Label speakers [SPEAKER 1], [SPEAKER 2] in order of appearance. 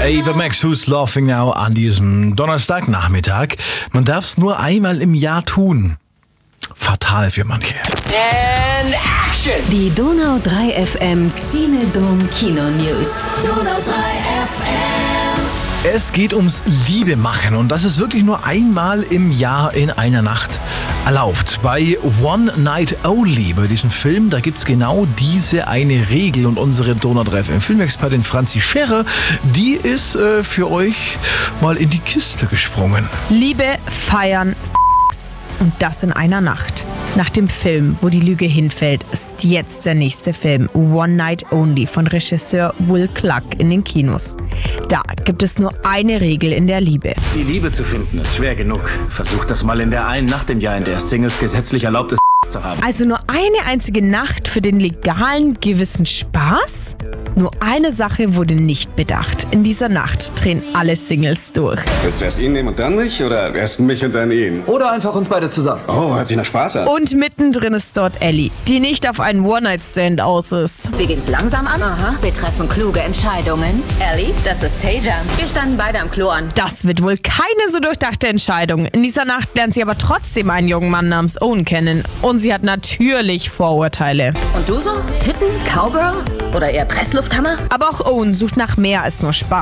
[SPEAKER 1] Ava Max, Who's Laughing Now an diesem Donnerstagnachmittag. Man darf es nur einmal im Jahr tun. Fatal für manche.
[SPEAKER 2] And action!
[SPEAKER 3] Die Donau 3 FM Xine-Dom Kino News.
[SPEAKER 2] Donau 3 FM.
[SPEAKER 1] Es geht ums Liebe machen und das ist wirklich nur einmal im Jahr in einer Nacht erlaubt. Bei One Night Only, bei diesem Film, da gibt's genau diese eine Regel und unsere Donau 3 FM Filmexpertin Franzi Scherer, die ist für euch mal in die Kiste gesprungen.
[SPEAKER 4] Liebe, feiern, Sex und das in einer Nacht. Nach dem Film, wo die Lüge hinfällt, ist jetzt der nächste Film One Night Only von Regisseur Will Cluck in den Kinos. Da gibt es nur eine Regel in der Liebe.
[SPEAKER 5] Die Liebe zu finden ist schwer genug. Versucht das mal in der einen Nacht im Jahr, in der Singles gesetzlich erlaubt ist, zu haben.
[SPEAKER 4] Also nur eine einzige Nacht für den legalen, gewissen Spaß? Nur eine Sache wurde nicht bedacht. In dieser Nacht drehen alle Singles durch.
[SPEAKER 6] Willst du erst ihn nehmen und dann mich? Oder erst mich und dann ihn?
[SPEAKER 7] Oder einfach uns beide zusammen.
[SPEAKER 6] Oh, hört sich nach Spaß an.
[SPEAKER 4] Und mittendrin ist dort Ellie, die nicht auf einen One-Night-Stand aus ist.
[SPEAKER 8] Wir gehen's langsam an. Aha. Wir treffen kluge Entscheidungen. Ellie, das ist Tajan. Wir standen beide am Klo an.
[SPEAKER 4] Das wird wohl keine so durchdachte Entscheidung. In dieser Nacht lernt sie aber trotzdem einen jungen Mann namens Owen kennen. Und sie hat natürlich Vorurteile.
[SPEAKER 8] Und du so? Titten? Cowgirl? Oder eher Presslufthammer?
[SPEAKER 4] Aber auch Owen sucht nach mehr als nur Spaß.